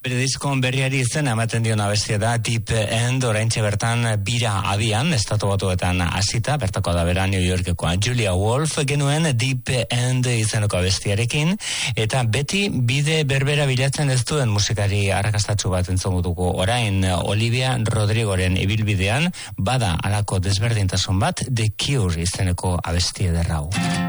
Bere diskon berriari izena ematen dion abestia da Deep End, oraintxe bertan bira abian, Estatu Batuetan hasita, bertako da bera New Yorkekoa Julia Wolf, genuen Deep End izeneko abestiarekin, eta beti bide berbera bilatzen ez duen musikari arrakastatsu bat entzongo dugu. Orain Olivia Rodrigoren ibilbidean bada halako desberdintasun bat, The Cure izeneko abesti ederra hau.